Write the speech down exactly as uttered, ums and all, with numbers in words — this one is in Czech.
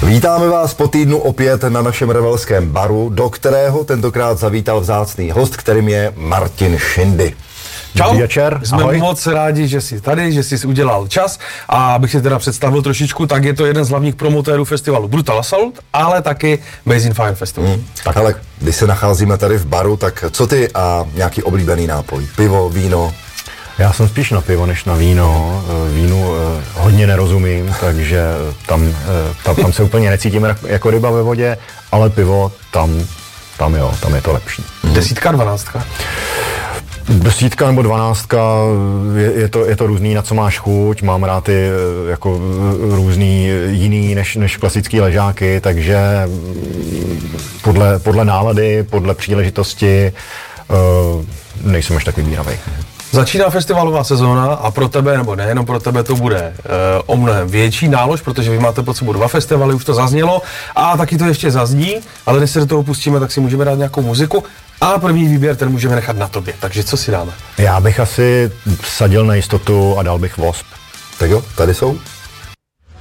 Vítáme vás po týdnu opět na našem Revelském baru, do kterého tentokrát zavítal vzácný host, kterým je Martin Šindy. Čau, Dobrý večer, jsme ahoj. Moc rádi, že jsi tady, že jsi udělal čas a abych si teda představil trošičku, tak je to jeden z hlavních promotérů festivalu Brutal Assault, ale taky Amazing Fire Festival. Hmm. Tak ale když se nacházíme tady v baru, tak co ty a nějaký oblíbený nápoj? Pivo, víno? Já jsem spíš na pivo než na víno. Vínu hodně nerozumím, takže tam, tam, tam se úplně necítím jako ryba ve vodě, ale pivo tam, tam jo, tam je to lepší. Hmm. Desítka, dvanáctka? Desítka nebo dvanáctka, je, je, to, je to různý, na co máš chuť, mám rád ty jako různý jiný než, než klasický ležáky, takže podle, podle nálady, podle příležitosti nejsem až tak vybíravej. Začíná festivalová sezóna a pro tebe, nebo nejenom pro tebe, to bude e, o mnohem větší nálož, protože vy máte pod sebou dva festivaly, už to zaznělo a taky to ještě zazní, ale když se do toho pustíme, tak si můžeme dát nějakou muziku a první výběr ten můžeme nechat na tobě, takže co si dáme? Já bych asi vsadil na jistotu a dal bych W A S P. Tak jo, tady jsou